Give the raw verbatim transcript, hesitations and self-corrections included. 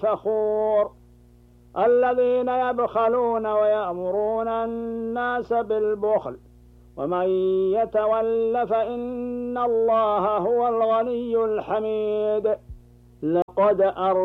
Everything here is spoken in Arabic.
فخور الذين يبخلون ويأمرون الناس بالبخل ومن يتول فإن الله هو الغني الحميد. لقد أر